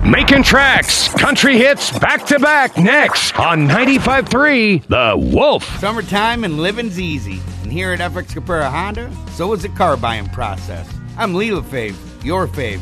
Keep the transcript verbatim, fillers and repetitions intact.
Making tracks, country hits back to back next on ninety-five point three The Wolf. Summertime and living's easy. And here at F X Capera Honda, so is the car buying process. I'm Lee LaFave, your fave.